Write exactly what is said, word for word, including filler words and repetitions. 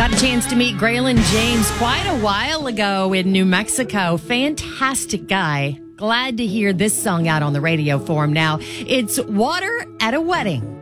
Got a chance to meet Graylin James quite a while ago in New Mexico. Fantastic guy. Glad to hear this song out on the radio for him now. It's Water at a Wedding.